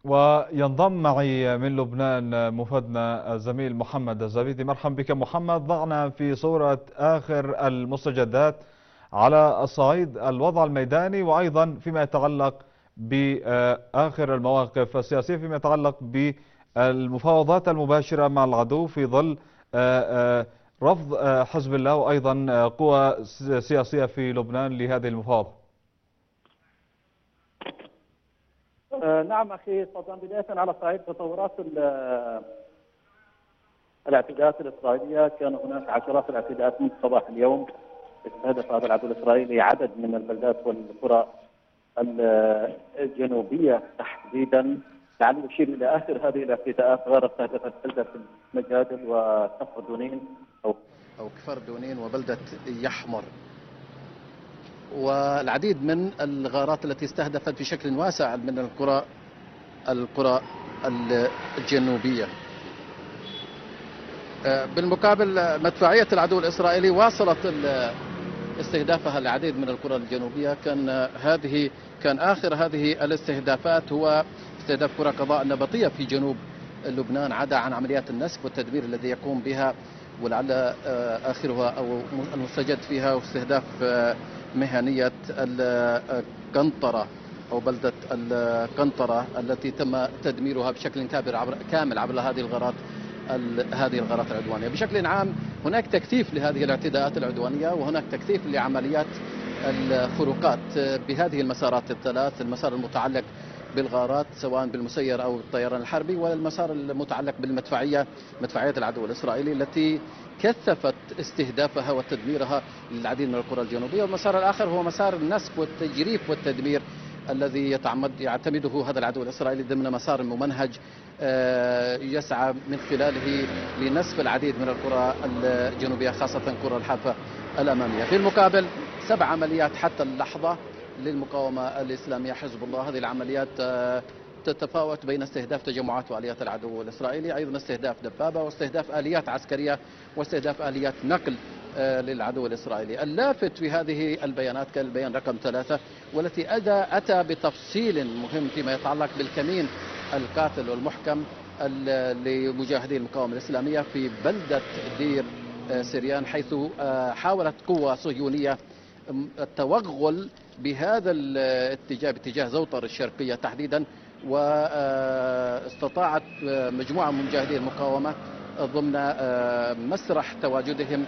وينضم معي من لبنان مفادنا الزميل محمد الزبيدي. مرحبا بك محمد. ضعنا في صورة آخر المستجدات على الصعيد الوضع الميداني، وأيضا فيما يتعلق بآخر المواقف السياسية فيما يتعلق بالمفاوضات المباشرة مع العدو في ظل رفض حزب الله وأيضا قوى سياسية في لبنان لهذه المفاوضة. نعم أخي سلطان، بداية على صعيد تطورات الاعتداءات الإسرائيلية، كان هناك عشرات الاعتداءات منذ صباح اليوم. استهدف هذا العدو الإسرائيلي عدد من البلدات والقرى الجنوبية تحديدا. لعل يشير إلى آخر هذه الاعتداءات غارة استهدفت بلدة المجادل وكفر دونين أو كفر دونين وبلدة يحمر، والعديد من الغارات التي استهدفت بشكل واسع من القرى الجنوبية. بالمقابل مدفعية العدو الإسرائيلي واصلت استهدافها العديد من القرى الجنوبية. كان آخر هذه الاستهدافات هو استهداف قرى قضاء النبطية في جنوب لبنان، عدا عن عمليات النسف والتدمير الذي يقوم بها، ولعل آخرها أو المستجد فيها واستهداف مهنية القنطرة أو بلدة القنطرة التي تم تدميرها بشكل كامل عبر هذه الغارات العدوانية. بشكل عام هناك تكثيف لهذه الاعتداءات العدوانية، وهناك تكثيف لعمليات الخروقات بهذه المسارات الثلاث: المسار المتعلق بالغارات سواء بالمسير أو بالطيران الحربي، والمسار المتعلق مدفعية العدو الإسرائيلي التي كثفت استهدافها وتدميرها للعديد من القرى الجنوبية. والمسار الآخر هو مسار النسف والتجريف والتدمير الذي يعتمده هذا العدو الإسرائيلي ضمن مسار ممنهج يسعى من خلاله لنسف العديد من القرى الجنوبية، خاصة قرى الحافة الأمامية. في المقابل 7 عمليات حتى اللحظة للمقاومة الإسلامية حزب الله. هذه العمليات تتفاوت بين استهداف تجمعات وآليات العدو الإسرائيلي، أيضا استهداف دبابة واستهداف آليات عسكرية واستهداف آليات نقل للعدو الإسرائيلي. اللافت في هذه البيانات كان البيان رقم 3، والتي أتى بتفصيل مهم فيما يتعلق بالكمين القاتل والمحكم لمجاهدي المقاومة الإسلامية في بلدة دير سريان، حيث حاولت قوة صهيونية التوغل بهذا الاتجاه، باتجاه زوطر الشرقية تحديدا، واستطاعت مجموعة من مجاهدي المقاومة ضمن مسرح تواجدهم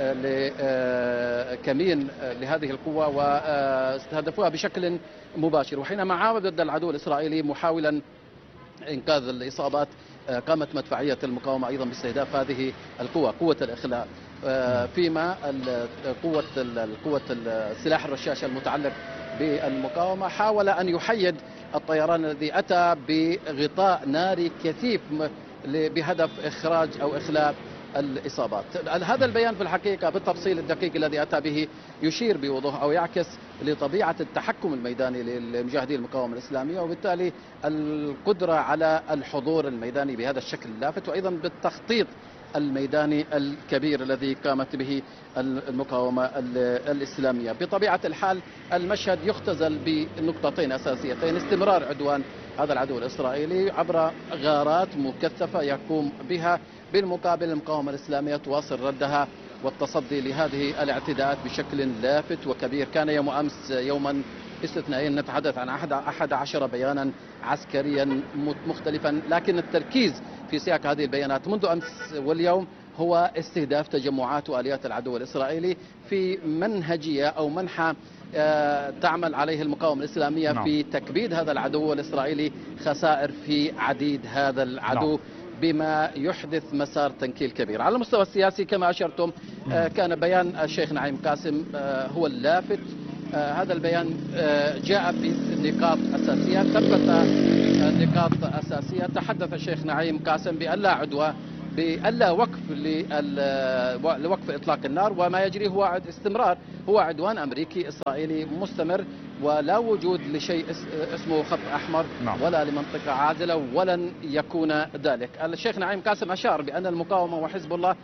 لكمين لهذه القوة واستهدفوها بشكل مباشر. وحينما عاود العدو الإسرائيلي محاولا إنقاذ الإصابات، قامت مدفعية المقاومة أيضا باستهداف هذه قوة الإخلاء، فيما قوة السلاح الرشاش المتعلق بالمقاومة حاول أن يحيد الطيران الذي أتى بغطاء ناري كثيف بهدف إخراج أو إخلاء الإصابات. هذا البيان في الحقيقة بالتفصيل الدقيق الذي أتى به يشير بوضوح أو يعكس لطبيعة التحكم الميداني لمجاهدي المقاومة الإسلامية، وبالتالي القدرة على الحضور الميداني بهذا الشكل اللافت، وأيضا بالتخطيط الميداني الكبير الذي قامت به المقاومة الإسلامية. بطبيعة الحال المشهد يختزل بنقطتين أساسيتين: استمرار عدوان هذا العدو الإسرائيلي عبر غارات مكثفة يقوم بها، بالمقابل المقاومة الإسلامية تواصل ردها والتصدي لهذه الاعتداءات بشكل لافت وكبير. كان يوم أمس يوما استثنائيا، نتحدث عن 11 بيانا عسكريا مختلفا، لكن التركيز في سياق هذه البيانات منذ أمس واليوم هو استهداف تجمعات وآليات العدو الإسرائيلي في منهجية أو منحى تعمل عليه المقاومة الإسلامية في تكبيد هذا العدو الإسرائيلي خسائر في عديد هذا العدو، بما يحدث مسار تنكيل كبير. على المستوى السياسي كما أشرتم، كان بيان الشيخ نعيم قاسم هو اللافت. هذا البيان جاء بنقاط أساسية، ثبت نقاط أساسية. تحدث الشيخ نعيم قاسم بألا عدوى، بألا وقف لوقف إطلاق النار، وما يجري هو استمرار، هو عدوان أمريكي إسرائيلي مستمر، ولا وجود لشيء اسمه خط أحمر ولا لمنطقة عازلة، ولن يكون ذلك. الشيخ نعيم قاسم أشار بأن المقاومة وحزب الله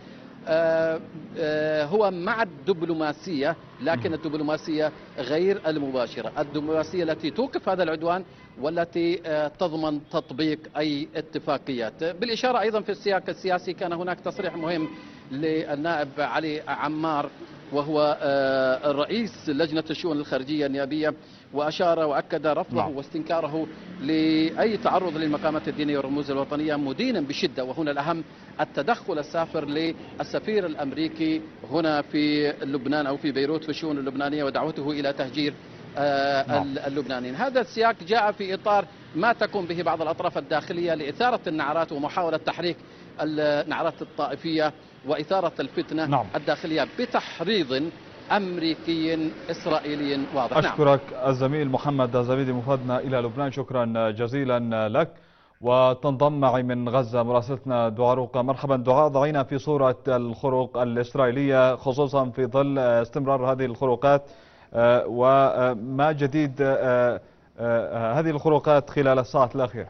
هو مع الدبلوماسية، لكن الدبلوماسية غير المباشرة، الدبلوماسية التي توقف هذا العدوان والتي تضمن تطبيق أي اتفاقيات. بالإشارة أيضا في السياق السياسي، كان هناك تصريح مهم للنائب علي عمار وهو رئيس لجنة الشؤون الخارجية النيابية، وأشار وأكد رفضه واستنكاره لأي تعرض للمقامات الدينية والرموز الوطنية، مدينا بشدة، وهنا الأهم التدخل السافر للسفير الأمريكي هنا في لبنان أو في بيروت في الشؤون اللبنانية ودعوته إلى تهجير اللبنانيين. هذا السياق جاء في إطار ما تقوم به بعض الأطراف الداخلية لإثارة النعرات ومحاولة تحريك النعرات الطائفية وإثارة الفتنة الداخلية بتحريض أمريكي إسرائيلي واضح. أشكرك الزميل محمد الزبيدي مفادنا إلى لبنان، شكرا جزيلا لك. وتنضم معي من غزة مراسلتنا دعاء روقة. مرحبا دعاء، ضعينا في صورة الخروق الإسرائيلية خصوصا في ظل استمرار هذه الخروقات، وما جديد هذه الخروقات خلال الساعات الأخيرة؟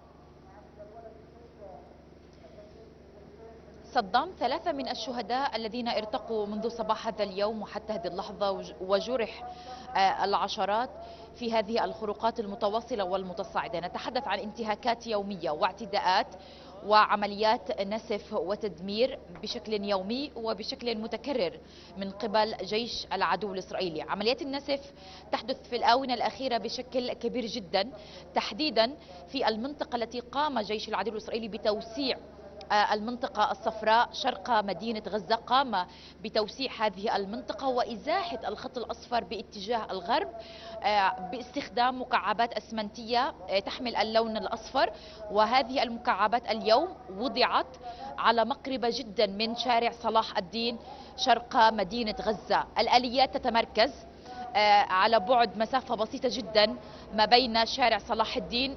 صدام 3 من الشهداء الذين ارتقوا منذ صباح هذا اليوم وحتى هذه اللحظة، وجرح العشرات في هذه الخروقات المتواصلة والمتصاعدة. نتحدث عن انتهاكات يومية واعتداءات وعمليات نسف وتدمير بشكل يومي وبشكل متكرر من قبل جيش العدو الإسرائيلي. عمليات النسف تحدث في الآونة الأخيرة بشكل كبير جدا، تحديدا في المنطقة التي قام جيش العدو الإسرائيلي بتوسيع المنطقة الصفراء شرق مدينة غزة. قام بتوسيع هذه المنطقة وإزاحة الخط الأصفر باتجاه الغرب باستخدام مكعبات أسمنتية تحمل اللون الأصفر، وهذه المكعبات اليوم وضعت على مقربة جدا من شارع صلاح الدين شرق مدينة غزة. الآليات تتمركز على بعد مسافة بسيطة جدا ما بين شارع صلاح الدين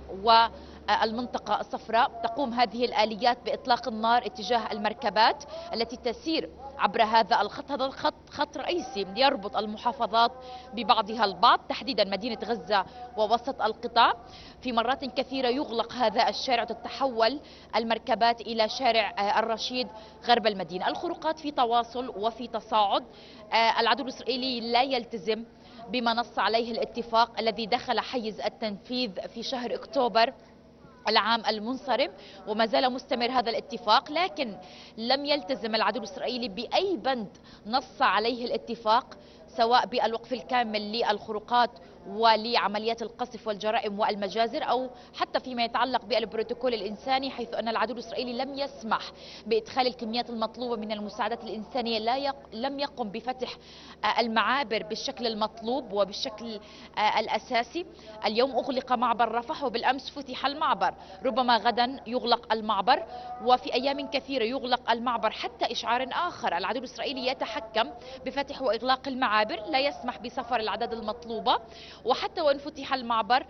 والمنطقة الصفراء. تقوم هذه الآليات بإطلاق النار اتجاه المركبات التي تسير عبر هذا الخط. هذا الخط خط رئيسي يربط المحافظات ببعضها البعض، تحديدا مدينة غزة ووسط القطاع. في مرات كثيرة يغلق هذا الشارع وتتحول المركبات إلى شارع الرشيد غرب المدينة. الخروقات في تواصل وفي تصاعد. العدو الإسرائيلي لا يلتزم بما نص عليه الاتفاق الذي دخل حيز التنفيذ في شهر أكتوبر العام المنصرم، وما زال مستمر هذا الاتفاق، لكن لم يلتزم العدو الإسرائيلي بأي بند نص عليه الاتفاق، سواء بالوقف الكامل للخروقات ولعمليات القصف والجرائم والمجازر، أو حتى فيما يتعلق بالبروتوكول الإنساني، حيث أن العدو الإسرائيلي لم يسمح بإدخال الكميات المطلوبة من المساعدات الإنسانية، لم يقم بفتح المعابر بالشكل المطلوب وبالشكل الأساسي. اليوم أغلق معبر رفح وبالأمس فتح المعبر، ربما غدا يغلق المعبر، وفي أيام كثيرة يغلق المعبر حتى إشعار آخر. العدو الإسرائيلي يتحكم بفتح وإغلاق المعابر، لا يسمح بسفر الأعداد المطلوبة، وحتى وإن فتح المعبر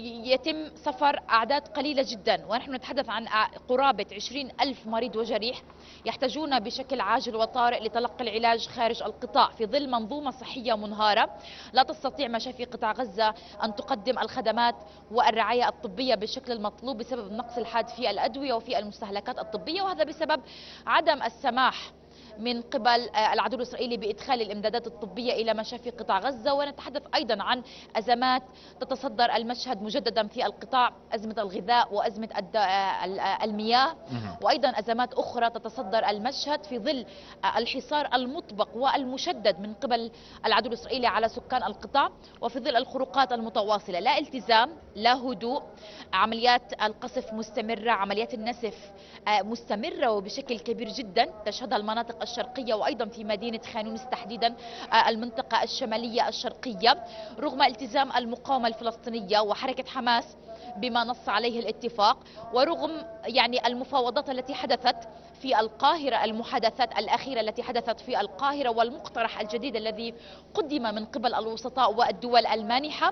يتم سفر أعداد قليلة جدا، ونحن نتحدث عن قرابة 20,000 مريض وجريح يحتاجون بشكل عاجل وطارئ لتلقي العلاج خارج القطاع في ظل منظومة صحية منهارة. لا تستطيع مشافي قطاع غزة أن تقدم الخدمات والرعاية الطبية بالشكل المطلوب بسبب النقص الحاد في الأدوية وفي المستهلكات الطبية، وهذا بسبب عدم السماح من قبل العدو الإسرائيلي بإدخال الإمدادات الطبية إلى مشافي قطاع غزة. ونتحدث أيضا عن أزمات تتصدر المشهد مجددا في القطاع، أزمة الغذاء وأزمة المياه، وأيضا أزمات أخرى تتصدر المشهد في ظل الحصار المطبق والمشدد من قبل العدو الإسرائيلي على سكان القطاع، وفي ظل الخروقات المتواصلة. لا التزام، لا هدوء، عمليات القصف مستمرة، عمليات النسف مستمرة وبشكل كبير جدا تشهدها المناطق الشرقية وأيضا في مدينة خان يونس تحديدا المنطقة الشمالية الشرقية، رغم التزام المقاومة الفلسطينية وحركة حماس بما نص عليه الاتفاق، ورغم المفاوضات التي حدثت في القاهرة، المحادثات الأخيرة التي حدثت في القاهرة، والمقترح الجديد الذي قدم من قبل الوسطاء والدول المانحة،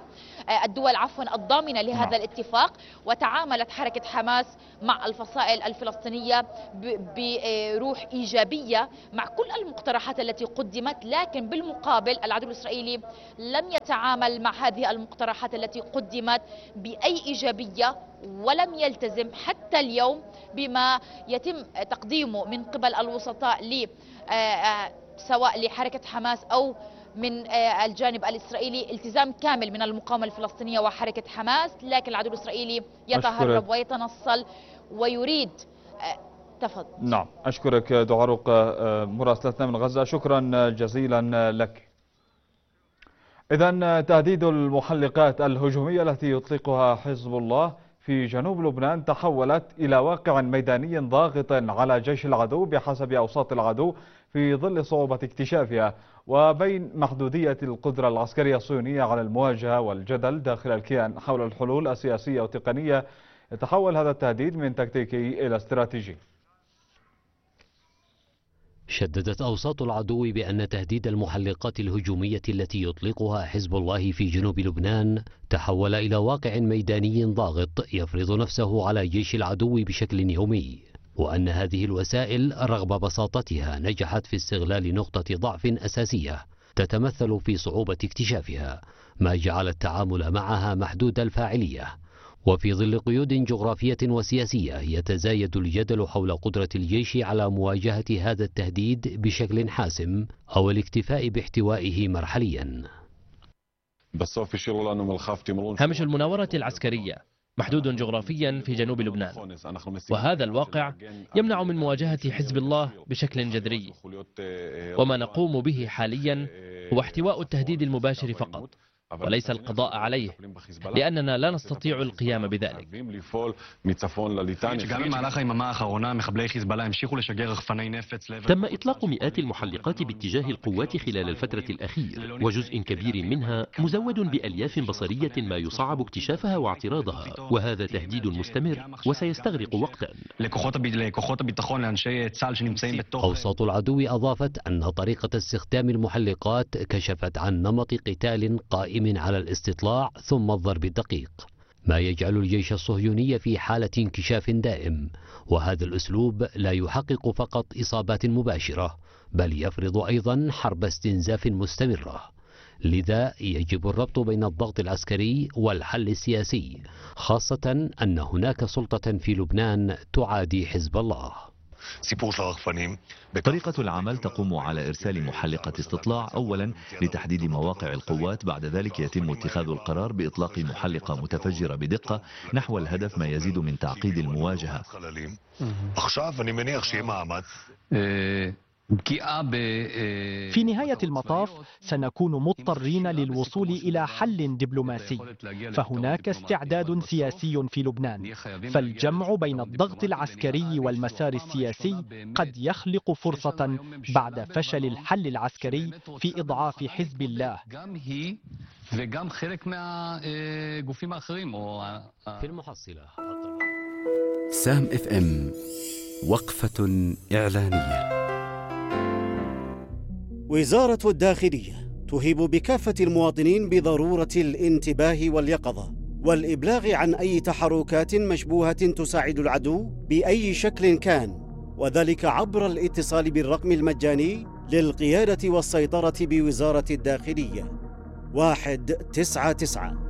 الضامنة لهذا الاتفاق. وتعاملت حركة حماس مع الفصائل الفلسطينية بروح إيجابية مع كل المقترحات التي قدمت، لكن بالمقابل العدو الإسرائيلي لم يتعامل مع هذه المقترحات التي قدمت بأي إيجابية، ولم يلتزم حتى اليوم بما يتم تقديمه من قبل الوسطاء سواء لحركة حماس أو من الجانب الإسرائيلي. التزام كامل من المقاومة الفلسطينية وحركة حماس، لكن العدو الإسرائيلي يتهرب ويتنصل ويريد. تفضل. نعم، أشكرك دعاروق مراسلتنا من غزة، شكرا جزيلا لك. إذن تهديد المحلقات الهجومية التي يطلقها حزب الله في جنوب لبنان تحولت إلى واقع ميداني ضاغط على جيش العدو بحسب أوساط العدو في ظل صعوبة اكتشافها، وبين محدودية القدرة العسكرية الصهيونية على المواجهة والجدل داخل الكيان حول الحلول السياسية والتقنية. يتحول هذا التهديد من تكتيكي إلى استراتيجي. شددت أوساط العدو بأن تهديد المحلقات الهجومية التي يطلقها حزب الله في جنوب لبنان تحول إلى واقع ميداني ضاغط يفرض نفسه على جيش العدو بشكل يومي، وأن هذه الوسائل رغم بساطتها نجحت في استغلال نقطة ضعف أساسية تتمثل في صعوبة اكتشافها، ما جعل التعامل معها محدود الفاعلية. وفي ظل قيود جغرافية وسياسية يتزايد الجدل حول قدرة الجيش على مواجهة هذا التهديد بشكل حاسم أو الاكتفاء باحتوائه مرحليا. هامش المناورة العسكرية محدود جغرافيا في جنوب لبنان، وهذا الواقع يمنع من مواجهة حزب الله بشكل جذري. وما نقوم به حاليا هو احتواء التهديد المباشر فقط وليس القضاء عليه، لأننا لا نستطيع القيام بذلك. تم إطلاق مئات المحلقات باتجاه القوات خلال الفترة الأخيرة، وجزء كبير منها مزود بألياف بصرية ما يصعب اكتشافها واعتراضها، وهذا تهديد مستمر وسيستغرق وقتا. أوساط العدو أضافت أن طريقة استخدام المحلقات كشفت عن نمط قتال قائم على الاستطلاع ثم الضرب الدقيق، ما يجعل الجيش الصهيوني في حالة انكشاف دائم. وهذا الأسلوب لا يحقق فقط إصابات مباشرة، بل يفرض أيضا حرب استنزاف مستمرة. لذا يجب الربط بين الضغط العسكري والحل السياسي، خاصة أن هناك سلطة في لبنان تعادي حزب الله. طريقة العمل تقوم على إرسال محلقة استطلاع أولا لتحديد مواقع القوات، بعد ذلك يتم اتخاذ القرار بإطلاق محلقة متفجرة بدقة نحو الهدف، ما يزيد من تعقيد المواجهة. في نهاية المطاف سنكون مضطرين للوصول إلى حل دبلوماسي، فهناك استعداد سياسي في لبنان، فالجمع بين الضغط العسكري والمسار السياسي قد يخلق فرصة بعد فشل الحل العسكري في إضعاف حزب الله. في المحصلة سام FM وقفة إعلانية. وزارة الداخلية تهيب بكافة المواطنين بضرورة الانتباه واليقظة والإبلاغ عن أي تحركات مشبوهة تساعد العدو بأي شكل كان، وذلك عبر الاتصال بالرقم المجاني للقيادة والسيطرة بوزارة الداخلية 199.